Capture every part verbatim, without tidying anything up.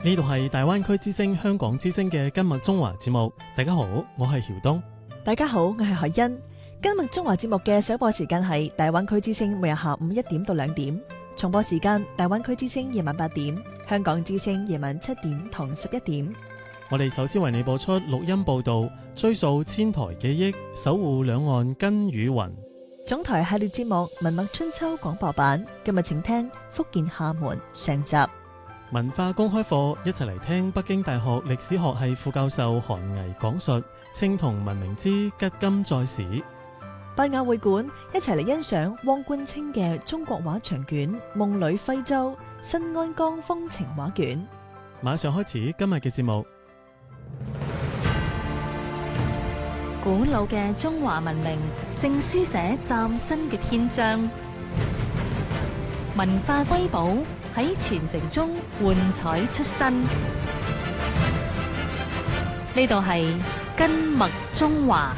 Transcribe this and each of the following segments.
呢度係大灣區之聲香港之聲嘅今日中華節目。大家好，我係曉東。 大家好，我係海欣。今日中華節目嘅首播時間係大灣區之聲，每日下午一點到兩點；重播時間大灣區之聲夜晚八點，香港之聲夜晚七點同十一點。 我哋首先為你播出錄音報道，追溯千台記憶，守護兩岸根與雲。 總台系列節目《文墨春秋》廣播版，今日請聽福建廈門上集。 文化公開課，一齊嚟聽北京大學歷史學系副教授韓巍講述青銅文明之吉今在史。 拜亞會館，一齊嚟欣賞汪觀清嘅中國畫長卷《夢裏徽州新安江風情畫卷》。 馬上開始今日嘅節目。 古老嘅中華文明正書寫嶄新嘅篇章，文化瑰寶喺傳承中喚彩出新。呢度係根脈中華。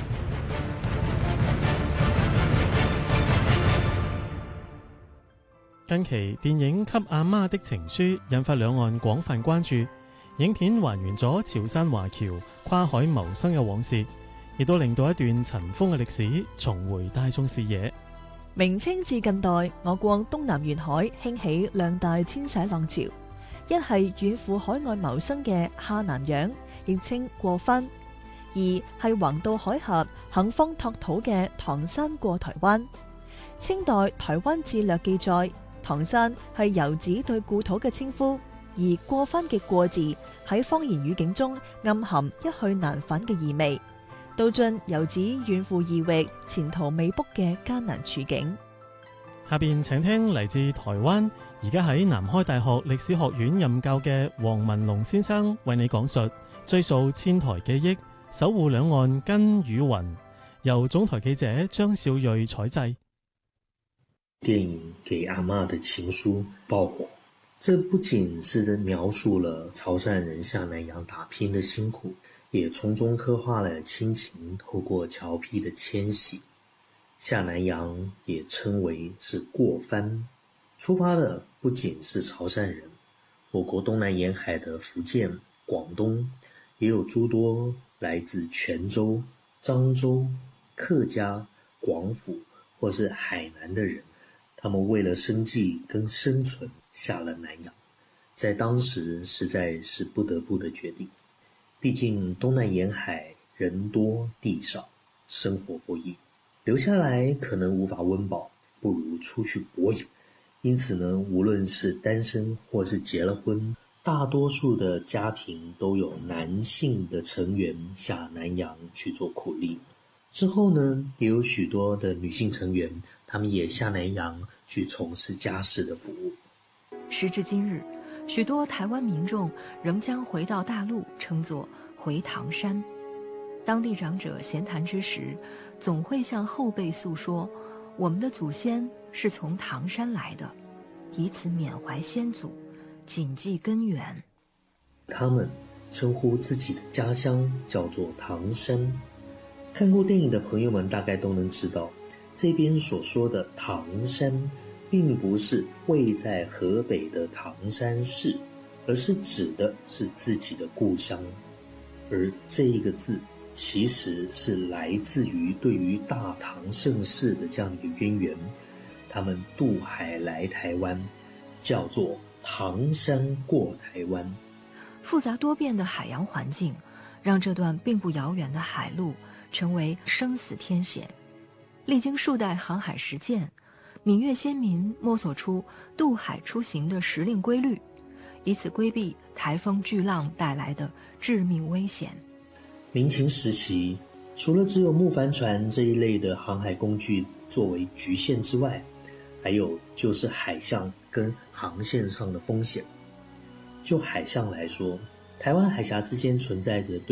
近期電影《給阿媽的情書》引發兩岸廣泛關注，影片還原咗潮汕華僑跨海謀生嘅往事，亦都令到一段塵封嘅歷史重回大眾視野。 明清至近代，我國東南沿海興起兩大遷徙浪潮，一係遠赴海外謀生嘅下南洋，亦稱過番；二係橫渡海峽肯方拓土嘅唐山過台灣。清代《台灣志略》記載，唐山係遊子對故土嘅稱呼，而過番嘅過字喺方言語境中暗含一去難返嘅意味，道盡遊子遠赴異域、前途未卜嘅艱難處境。 下邊請聽嚟自台灣，而家喺南開大學歷史學院任教嘅黃文龍先生為你講述追溯千台記憶，守護兩岸根與雲，由總台記者張少睿採製。 電影《給阿嬤的情書》爆火，這不僅是描述了潮汕人下南洋打拼的辛苦，也從中刻畫了親情透過僑批的遷徙。下南洋也稱為是過番，出發的不僅是潮汕人，我國東南沿海的福建、廣東也有諸多來自泉州、漳州、客家、廣府或是海南的人，他們為了生計跟生存下了南洋，在當時實在是不得不的決定。畢竟東南沿海人多地少，生活不易，留下來可能無法溫飽，不如出去搏遊。因此呢，無論是單身或是結了婚，大多數的家庭都有男性的成員下南洋去做苦力。之後呢，也有許多的女性成員，他們也下南洋去從事家事的服務。 時至今日，許多台灣民眾仍將回到大陸稱作回唐山。當地長者閒談之時，總會向後輩訴說，我們的祖先是從唐山來的，以此緬懷先祖，謹記根源。 他們稱呼自己的家鄉叫做唐山。看過電影的朋友們大概都能知道，這邊所說的唐山並不是位在河北的唐山市，而是指的是自己的故鄉。而這個字其實是來自於對於大唐盛世的這樣一個淵源，他們渡海來台灣，叫做唐山過台灣。 複雜多變的海洋環境，讓這段並不遙遠的海路成為生死天險。歷經數代航海實踐，閩粵先民摸索出渡海出行的時令規律，以此規避颱風巨浪帶來的致命危險。 明清時期，除了只有木帆船這一類的航海工具作為局限之外，還有就是海象跟航線上的風險。就海象來說，台灣海峽之間存在着